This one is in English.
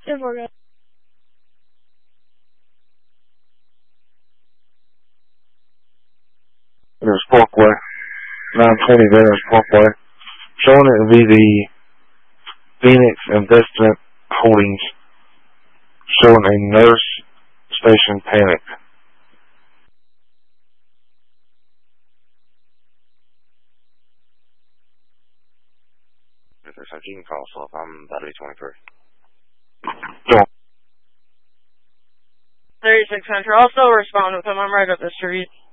10-4, guys. There's Parkway. 920 Veterans Parkway. Showing it to be the Phoenix Investment Holdings. Showing a nurse station panic. So you can call us up. I'm about to be 23. Go on. 36 Central. I'll still respond with him. I'm right up the street.